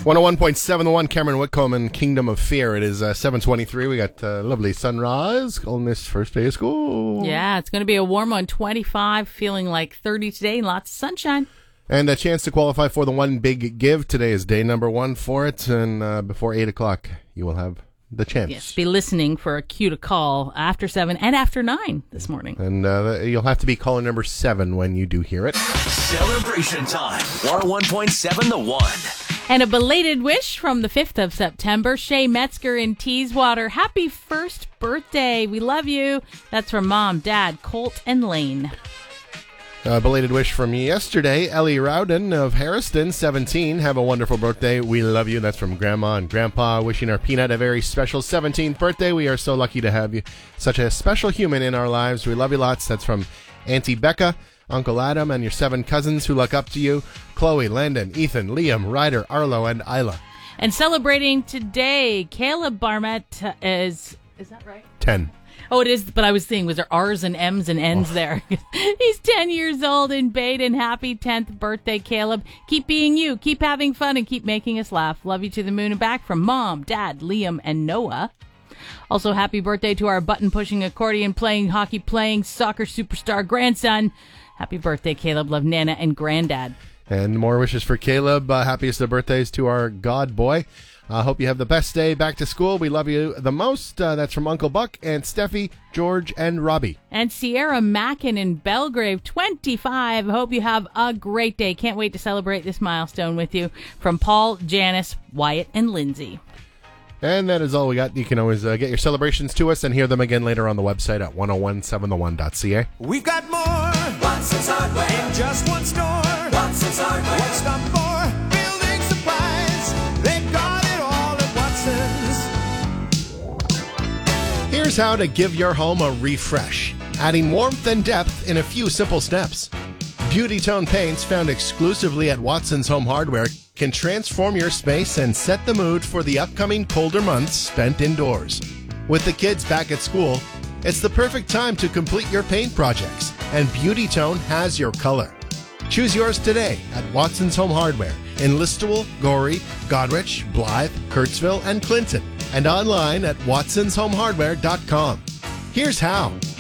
101.7 The One, Cameron Whitcomb and Kingdom of Fear. It is 7:23. We got lovely sunrise on this first day of school. Yeah, it's going to be a warm one, 25, feeling like 30 today, and lots of sunshine. And a chance to qualify for the One Big Give. Today is day number 1 for it, and before 8 o'clock, you will have the chance. Yes, be listening for a cue to call after 7 and after 9 this morning. And you'll have to be caller number 7 when you do hear it. Celebration time. 101.7 The One. And a belated wish from the 5th of September. Shay Metzger in Teeswater. Happy first birthday. We love you. That's from Mom, Dad, Colt, and Lane. A belated wish from yesterday. Ellie Rowden of Harriston, 17. Have a wonderful birthday. We love you. That's from Grandma and Grandpa. Wishing our Peanut a very special 17th birthday. We are so lucky to have you. Such a special human in our lives. We love you lots. That's from Auntie Becca, Uncle Adam, and your 7 cousins who look up to you. Chloe, Landon, Ethan, Liam, Ryder, Arlo, and Isla. And celebrating today, Caleb Barnett is that right? 10. Oh, it is, but I was seeing, was there R's and M's and N's there? He's 10 years old in Baden. Happy 10th birthday, Caleb. Keep being you. Keep having fun and keep making us laugh. Love you to the moon and back from Mom, Dad, Liam, and Noah. Also, happy birthday to our button-pushing, accordion-playing, hockey-playing, soccer superstar grandson. Happy birthday, Caleb. Love Nana and Granddad. And more wishes for Caleb. Happiest of birthdays to our God boy. Hope you have the best day back to school. We love you the most. That's from Uncle Buck and Steffi, George, and Robbie. And Sierra Mackin in Belgrave, 25. Hope you have a great day. Can't wait to celebrate this milestone with you. From Paul, Janice, Wyatt, and Lindsay. And that is all we got. You can always get your celebrations to us and hear them again later on the website at 1017thone.ca. We've got more Watson's Hardware in just one store. Watson's Hardware. One stop for building supplies. They've got it all at Watson's. Here's how to give your home a refresh, adding warmth and depth in a few simple steps. Beauty Tone paints found exclusively at Watson's Home Hardware can transform your space and set the mood for the upcoming colder months spent indoors. With the kids back at school, it's the perfect time to complete your paint projects, and Beauty Tone has your color. Choose yours today at Watson's Home Hardware in Listowel, Gorey, Godrich, Blythe, Kurtzville, and Clinton, and online at watsonshomehardware.com. Here's how.